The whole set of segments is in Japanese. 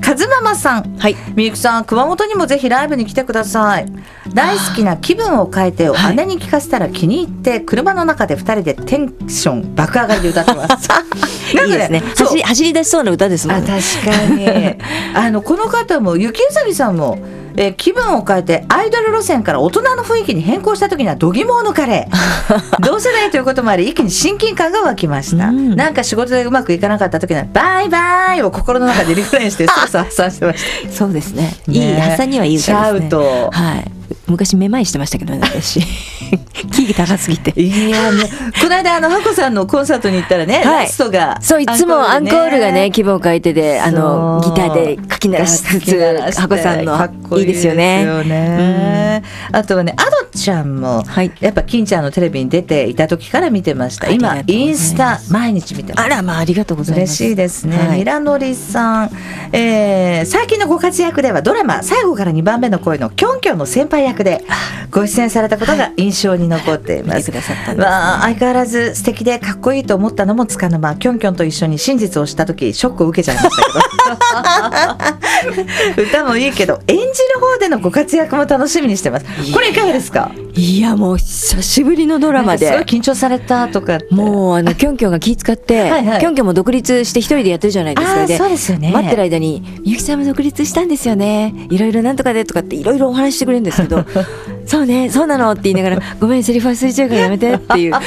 かずママさん、 はい、 みゆきさん熊本にもぜひライブに来てください。大好きな気分を変えてを姉に聞かせたら気に入って車の中で2人でテンション爆上がりで歌ってますいいですね。走り出しそうな歌ですもんね。 確かにこの方もゆきうさぎさんも気分を変えてアイドル路線から大人の雰囲気に変更した時には度肝を抜かれ同世代ということもあり一気に親近感が湧きました、なんか仕事でうまくいかなかった時にはバイバイを心の中でリフレインしてストレス発散してましたそうですね、いい発散にはいい歌ですね。 シャウト、 はい、昔めまいしてましたけどね私キー高すぎて。 いやね、この間ハコさんのコンサートに行ったらね、はい、ラストがそういつもアンコールがね気分を変えてでギターで書き鳴らしつつハコさんのいいですよね。 あとはねアドちゃんも、はい、やっぱ金ちゃんのテレビに出ていた時から見てました。今インスタ毎日見てます。 あらまあありがとうございます。 嬉しいですね、はい、ミラノリさん、最近のご活躍ではドラマ最後から2番目の恋のキョンキョンの先輩役でご出演されたことが印象に残っています、相変わらず素敵でかっこいいと思ったのもつかの間、キョンキョンと一緒に真実をした時ショックを受けちゃいましたけど歌もいいけど演じる方でのご活躍も楽しみにしてます。これいかがですか？ いやもう久しぶりのドラマですごい緊張されたとかって、 もうキョンキョンが気使ってはい、はい、キョンキョンも独立して一人でやってるじゃないですか。でそうですよね、 待ってる間にみゆきさんも独立したんですよね、いろいろなんとかでとかっていろいろお話してくれるんですけどそうねそうなのって言いながらごめんセリフ忘れちゃうからやめてっていう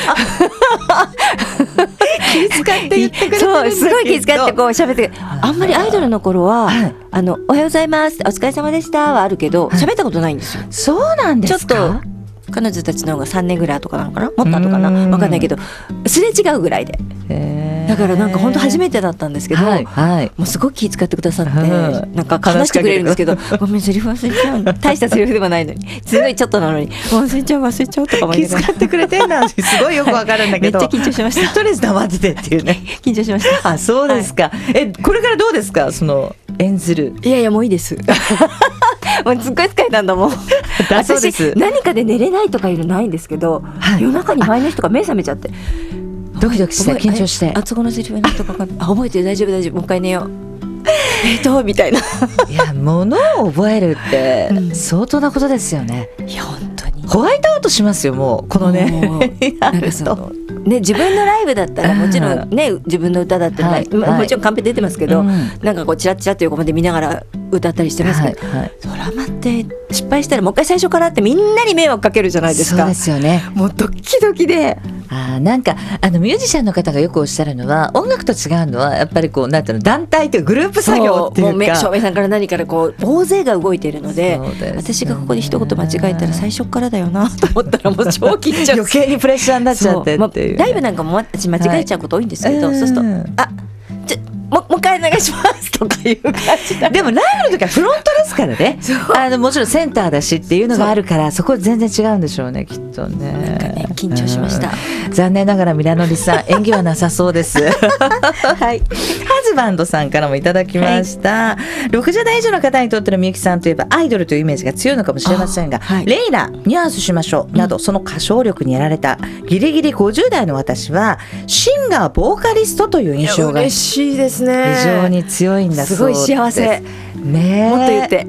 気遣って言ってくれてるんだけど、 そうすごい気遣ってこう喋ってあんまりアイドルの頃は、はい、おはようございますお疲れ様でしたはあるけど喋ったことないんですよ。 そうなんですか？ ちょっと彼女たちの方が3年ぐらい後かなのかな、もっと後かな分かんないけどすれ違うぐらいで、だからなんか本当初めてだったんですけど、はいはい、もうすごく気遣ってくださって、なんか話してくれるんですけどごめんセリフ忘れちゃう大したセリフでもないのにすごいちょっとなのに忘れちゃうとか思いながら気遣ってくれてんだすごいよくわかるんだけどめっちゃ緊張しました。 とりあえず黙っててっていうね緊張しました。 あそうですか、はい、これからどうですかその演ずる。 いやいやもういいですもうすっごい疲れたんだもん私何かで寝れないとかいうのないんですけど、はい、夜中に前の日とか目覚めちゃってドキドキして緊張してそこのセリフ何とか覚えてる大丈夫もう一回寝ようみたいないや物を覚えるって相当なことですよね、 いや本当にホワイトアウトしますよもうこのねなんかそのね、自分のライブだったらもちろんね自分の歌だったら、はい、もちろんカンペ出てますけど、なんかこうチラッチラッと横まで見ながら歌ったりしてますけど、ドラマって失敗したらもう一回最初からってみんなに迷惑かけるじゃないですか。 そうですよね。 もうドキドキでなんかミュージシャンの方がよくおっしゃるのは音楽と違うのはやっぱりこうなんていうの団体というグループ作業っていうか、 もう照明さんから何からこう大勢が動いているので、私がここで一言間違えたら最初からだよなと思ったらもう超緊張余計にプレッシャーになっちゃってっていう、 ライブなんかも私間違えちゃうこと多いんですけど、そうするともう一回お願いしますとかいう感じでもライブの時はフロントですからねもちろんセンターだしっていうのがあるからそこ全然違うんでしょうねきっと ね緊張しました、 残念ながらミラノリさん演技はなさそうですはい、ハズバンドさんからもいただきました、はい、60代以上の方にとってのみゆきさんといえばアイドルというイメージが強いのかもしれませんが、はい、レイラニュアンスしましょうなど、その歌唱力にやられたギリギリ50代の私はシンガーボーカリストという印象が嬉しいですね。 非常に強いんだそうです。 すごい幸せね、もっと言って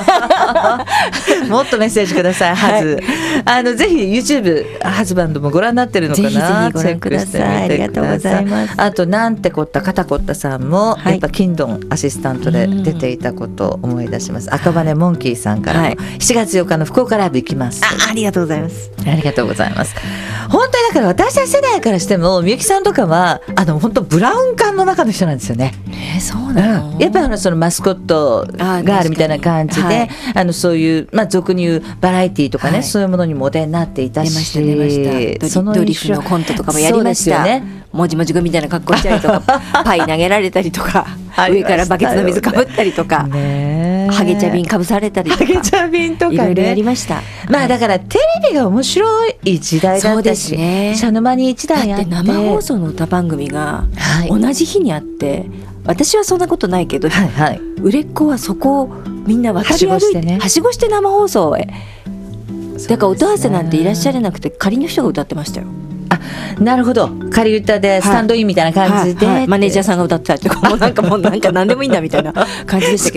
もっとメッセージください、はず、はい、ぜひ YouTube ハズバンドもご覧になってるのかな、 ぜひぜひご覧ください。ありがとうございます。 あとなんてこった肩こったさんも、はい、やっぱキンドンアシスタントで出ていたことを思い出します、赤羽モンキーさんからも、はい、7月4日の福岡ライブ行きます。 ありがとうございます。 ありがとうございます。本当にだから私たち世代からしてもみゆきさんとかは本当ブラウン管の中の人なんですよね。 そうなの、 やっぱりそのマスコットがあるみたいな感じで、はい、そういう、俗に言うバラエティーとかね、はい、そういうものにもお出になっていたし、 出ましたドリフのコントとかもやりました。もじもじくみたいな格好したりとかパイ投げられたりとか上からバケツの水かぶったりとか、ハゲ茶瓶かぶされたりとか、 ハゲ茶瓶とかね、 いろいろやりました。 だからテレビが面白い時代だったし、茶の間に一台あって、 だって生放送の歌番組が同じ日にあって、私はそんなことないけど、はいはい、売れっ子はそこをみんな渡り歩いてはしごして生放送へ、だから音合わせなんていらっしゃれなくて仮の人が歌ってましたよ。 なるほど、仮歌でスタンドインみたいな感じで、 マネージャーさんが歌ってたりとかもうなんか何でもいいんだみたいな感じでした